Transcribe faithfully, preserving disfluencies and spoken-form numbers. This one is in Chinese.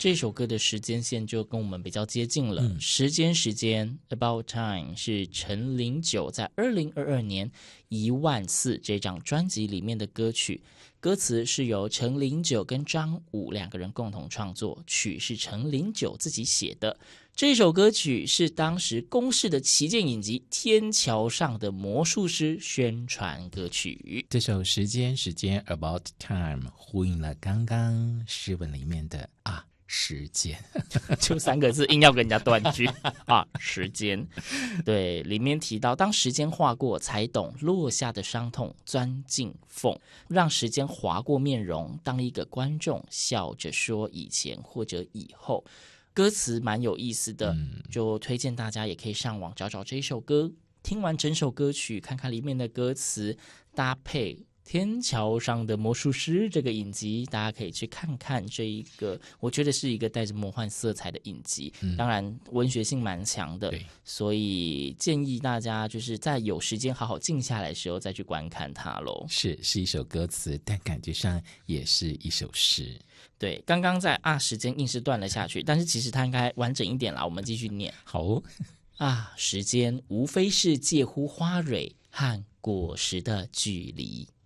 这首歌的时间线就跟我们比较接近了。 嗯、 时间时间 About Time 是陈零九在二零二二年一万次这张专辑里面的歌曲，歌词是由陈零九跟张武两个人共同创作，曲是陈零九自己写的。这首歌曲是当时公视的旗舰影集《天桥上的魔术师》宣传歌曲。 这首时间时间 About Time 呼应了刚刚诗文里面的啊时间， 就三个字硬要跟人家断句啊时间。对，里面提到当时间划过才懂落下的伤痛钻进缝，让时间划过面容，当一个观众笑着说以前或者以后。歌词蛮有意思的，就推荐大家也可以上网找找这一首歌，听完整首歌曲看看里面的歌词，搭配天桥上的魔术师这个影集，大家可以去看看这一个我觉得是一个带着魔幻色彩的影集、嗯、当然文学性蛮强的，所以建议大家就是在有时间好好静下来的时候再去观看它咯。 是是一首歌词，但感觉上也是一首诗。 对，刚刚在啊时间硬是断了下去，但是其实它应该完整一点啦，我们继续念。 好、哦、 啊，时间无非是介乎花蕊和果实的距离。